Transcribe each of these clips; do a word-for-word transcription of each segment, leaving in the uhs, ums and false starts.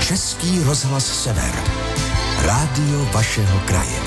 Český rozhlas Sever. Rádio vašeho kraje.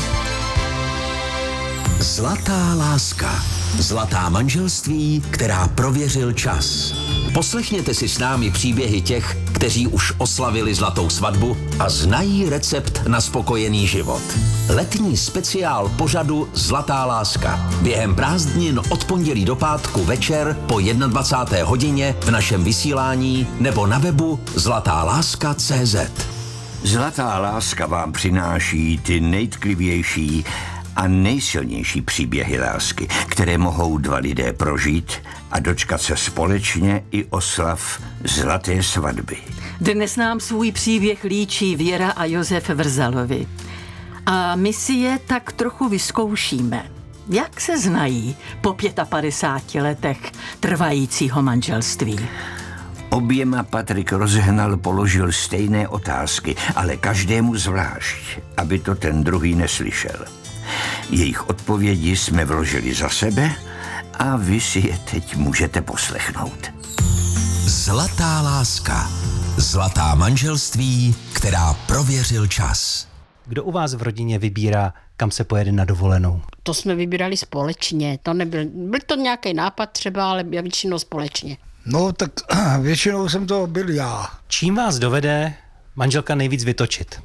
Zlatá láska. Zlatá manželství, která prověřil čas. Poslechněte si s námi příběhy těch, kteří už oslavili zlatou svatbu a znají recept na spokojený život. Letní speciál pořadu Zlatá láska. Během prázdnin od pondělí do pátku večer po dvacáté jedné hodině v našem vysílání nebo na webu zlatá láska tečka cé zet. Zlatá láska vám přináší ty nejtklivější a nejsilnější příběhy lásky, které mohou dva lidé prožít a dočkat se společně i oslav zlaté svatby. Dnes nám svůj příběh líčí Věra a Josef Vrzalovi. A my si je tak trochu vyzkoušíme. Jak se znají po padesátí pěti letech trvajícího manželství? Oběma Patrik rozehnal, položil stejné otázky, ale každému zvlášť, aby to ten druhý neslyšel. Jejich odpovědi jsme vložili za sebe a vy si je teď můžete poslechnout. Zlatá láska. Zlatá manželství, která prověřil čas. Kdo u vás v rodině vybírá, kam se pojede na dovolenou? To jsme vybírali společně. To nebyl, byl to nějaký nápad třeba, ale většinou společně. No tak většinou jsem to byl já. Čím vás dovede manželka nejvíc vytočit?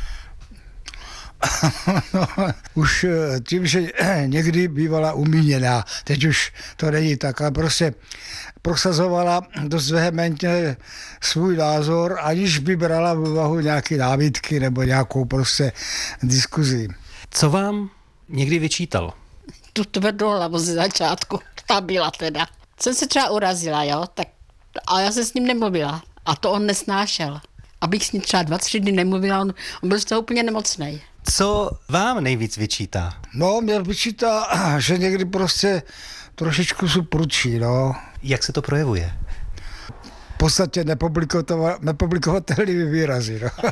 No, už tím, že někdy bývala umíněná, teď už to není tak, ale prostě prosazovala dost vehementně svůj názor, aniž by brala v úvahu nějaké námitky nebo nějakou prostě diskuzi. Co vám někdy vyčítal? Tu tvrdou hlavu ze začátku, ta byla teda. Jsem se třeba urazila, jo, tak, a já jsem s ním nemluvila a to on nesnášel. Abych s ním třeba dva, tři dny nemluvila, on, on byl z toho úplně nemocnej. Co vám nejvíc vyčítá? No, mě vyčítá, že někdy prostě trošičku jsou prudší, no. Jak se to projevuje? V podstatě nepublikovatelný výrazy, no.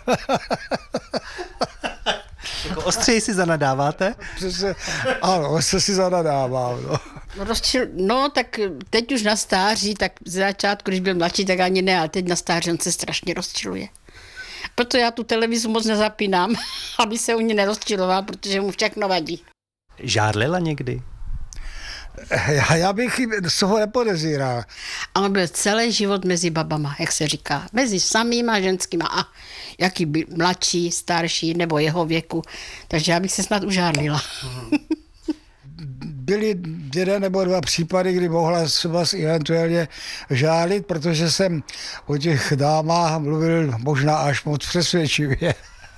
Jako ostřeji si zanadáváte? Přesně, ano, ostře si zanadávám, no. Rozčil, no, tak teď už na stáří, tak z začátku, když byl mladší, tak ani ne, ale teď na stáří on se strašně rozčiluje. Proto já tu televizi moc nezapínám, aby se u ní nerozčiloval, protože mu všechno vadí. Žárlila někdy? Já, já bych z toho nepodezíral. A on byl celý život mezi babama, jak se říká. Mezi samýma ženskýma a jaký byl mladší, starší nebo jeho věku. Takže já bych se snad užárlila. Byly jeden nebo dva případy, kdy mohla vás eventuálně žálit, protože jsem o těch dámách mluvil možná až moc přesvědčivě.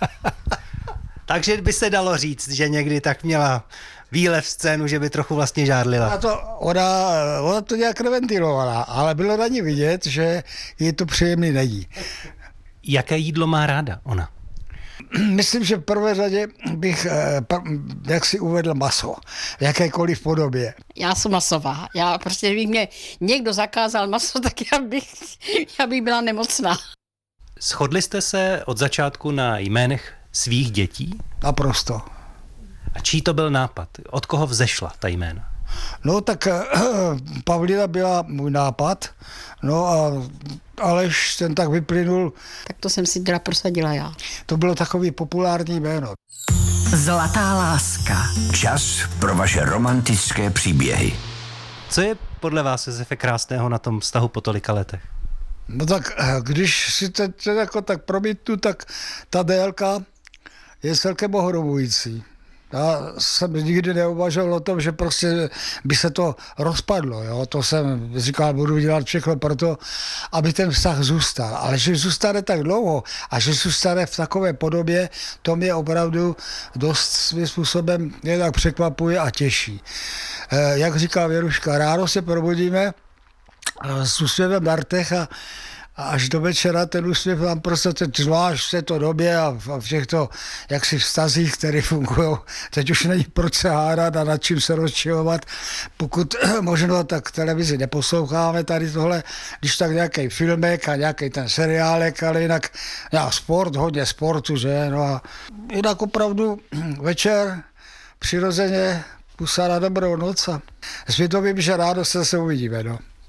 Takže by se dalo říct, že někdy tak měla výlev scénu, že by trochu vlastně žárlila. Ona to, ona, ona to nějak neventilovala, ale bylo na ní vidět, že jí to příjemný není. Jaké jídlo má ráda ona? Myslím, že v prvé řadě bych, jak si uvedl, maso, v jakékoliv podobě. Já jsem masová. Já prostě, kdyby mě někdo zakázal maso, tak já bych, já bych byla nemocná. Shodli jste se od začátku na jménech svých dětí? Naprosto. A čí to byl nápad? Od koho vzešla ta jména? No tak Pavlína byla můj nápad, no a Aleš ten tak vyplynul. Tak to jsem si teda prosadila já. To bylo takový populární jméno. Zlatá láska. Čas pro vaše romantické příběhy. Co je podle vás, Josefe, krásného na tom vztahu po tolika letech? No tak když si to jako tak promítnu, tak ta délka je celkem ohromující. Já jsem nikdy neuvažoval o tom, že prostě by se to rozpadlo. Jo? To jsem říkal, budu dělat všechno pro to, aby ten vztah zůstal. Ale že zůstane tak dlouho a že zůstane v takové podobě, to mě opravdu dost svým způsobem nějak překvapuje a těší. Jak říká Věruška, ráno se probudíme s úsměvem na rtech a A až do večera ten úsměv vám prostě teď zvlášť v této době a v těchto jaksi vztazích, které fungují, teď už není proč se hádat a nad čím se rozčilovat. Pokud možno, tak televizi neposloucháme tady tohle, když tak nějaký filmek a nějaký ten seriálek, ale jinak já, sport, hodně sportu, že? No a jinak opravdu večer přirozeně pusa na dobrou noc a s vědomím, že ráno se zase uvidíme, no.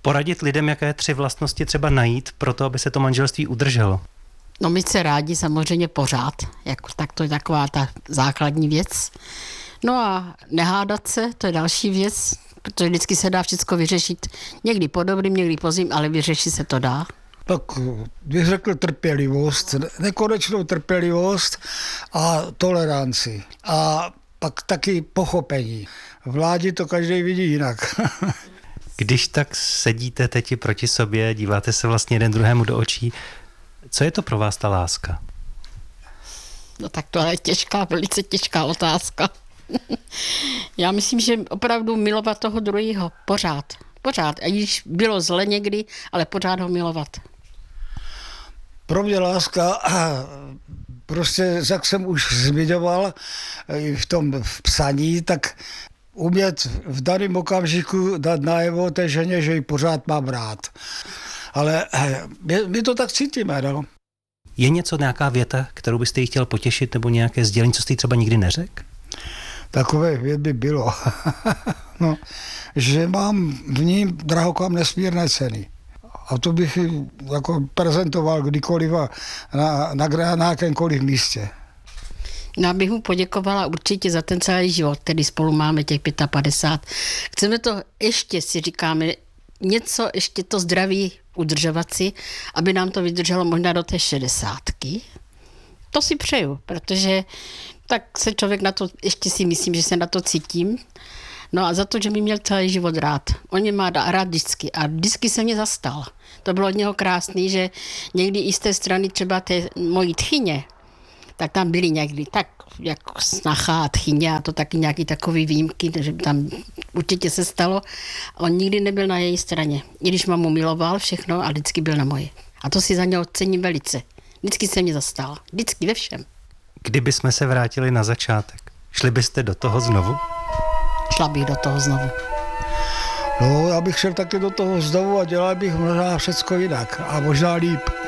poradit lidem, jaké tři vlastnosti třeba najít pro to, aby se to manželství udrželo? No my se rádi samozřejmě pořád, jako, tak to je taková ta základní věc. No a nehádat se, to je další věc, protože vždycky se dá všechno vyřešit. Někdy po dobrým, někdy po zlým, ale vyřešit se to dá. Tak bych řekl trpělivost, nekonečnou trpělivost a toleranci. A pak taky pochopení. Vládě to každý vidí jinak. Když tak sedíte teď proti sobě, díváte se vlastně jeden druhému do očí, co je to pro vás ta láska? No tak to je těžká, velice těžká otázka. Já myslím, že opravdu milovat toho druhého pořád. Pořád. A když bylo zle někdy, ale pořád ho milovat. Pro mě láska, prostě jak jsem už zmiňoval v tom v psaní, tak umět v daném okamžiku dát najevo té ženě, že ji pořád mám rád. Ale my, my to tak cítíme, no. Je něco, nějaká věta, kterou byste jí chtěl potěšit, nebo nějaké sdělení, co jste jí třeba nikdy neřekl? Takové vět by bylo. No, že mám v ní drahokam nesmírné ceny. A to bych jako prezentoval kdykoliv a na, na, na jakémkoliv místě. Já bych mu poděkovala určitě za ten celý život, který spolu máme těch padesát pět. Chceme to ještě, si říkáme, něco ještě to zdraví udržovat si, aby nám to vydrželo možná do té šedesátky. To si přeju, protože tak se člověk na to, ještě si myslím, že se na to cítím. No a za to, že by měl celý život rád. On mě má rád vždycky a vždycky se mě zastal. To bylo od něho krásný, že někdy i z té strany třeba té mojí tchyně, tak tam byly někdy tak jako snacha a tchyně a to taky nějaký takový výjimky, že tam určitě se stalo. A on nikdy nebyl na její straně. I když mamu miloval všechno a vždycky byl na moje. A to si za něho cením velice. Vždycky se mě zastal. Vždycky ve všem. Kdyby jsme se vrátili na začátek, šli byste do toho znovu? Šla bych do toho znovu. No, já bych šel taky do toho znovu a dělal bych možná všecko jinak a možná líp.